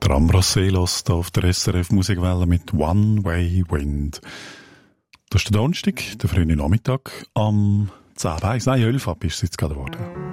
Der Ambrosselos hier auf der SRF Musikwelle mit One Way Wind. Das ist der Donnerstag, der frühe Nachmittag, am 10 bis 11 ab ist es jetzt gerade geworden.